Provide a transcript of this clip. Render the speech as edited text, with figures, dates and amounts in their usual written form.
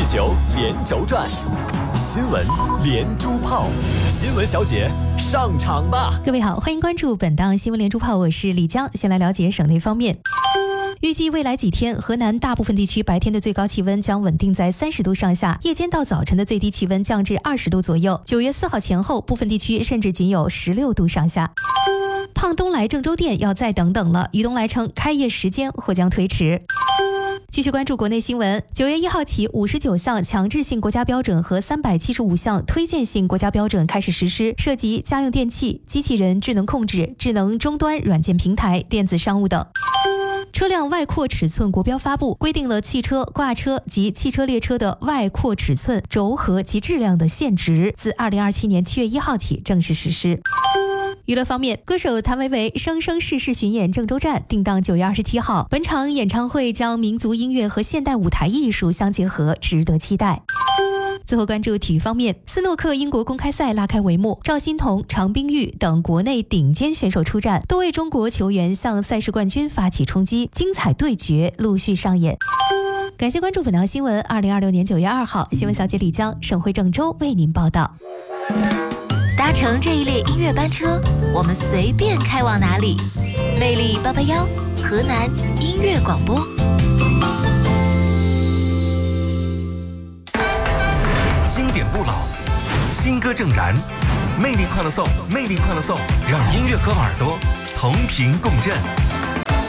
球连轴转，新闻连珠炮，新闻小姐上场吧！ 各位好，欢迎关注本档新闻连珠炮，我是李江。先来了解省内方面。预计未来几天，河南大部分地区白天的最高气温将稳定在30度上下，夜间到早晨的最低气温降至20度左右。9月4号前后，部分地区甚至仅有16度上下。胖东来郑州店要再等等了，于东来称开业时间或将推迟。继续关注国内新闻。9月1号起，59项强制性国家标准和375项推荐性国家标准开始实施，涉及家用电器、机器人、智能控制、智能终端软件平台、电子商务等。车辆外扩尺寸国标发布，规定了汽车、挂车及汽车列车的外扩尺寸、轴荷及质量的限值，自2027年7月1号起正式实施。娱乐方面，歌手谭维维生生世世巡演郑州站定档9月27号，本场演唱会将民族音乐和现代舞台艺术相结合，值得期待。最后关注体育方面，斯诺克英国公开赛拉开帷幕，赵欣彤、常冰玉等国内顶尖选手出战，多位中国球员向赛事冠军发起冲击，精彩对决陆续上演。感谢关注本档新闻，2026年9月2号，新闻小姐李江，省会郑州为您报道。 搭乘这一列音乐班车，我们随便开往哪里？魅力881，河南音乐广播。 经典不老，新歌正燃，魅力快乐颂，魅力快乐颂，让音乐和耳朵同频共振。